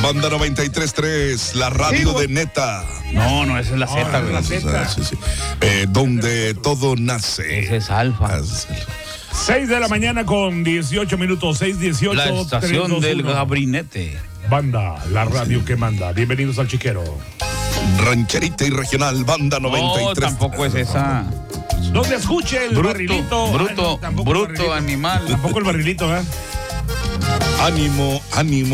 Banda 93.3, la radio de Neta. No, esa es la Z, güey. La Z. Sí. Donde todo nace. Ese es Alfa. 6 de la mañana con 18 minutos, 6:18. La estación 3, 2, del 1. gabinete. Banda, la radio que manda. Bienvenidos al Chiquero. Rancherita y regional, Banda 93. No, tampoco es esa. Donde escuche el barrilito. Bruto, tampoco el barrilito. animal. Tampoco el barrilito, ¿eh? Ánimo.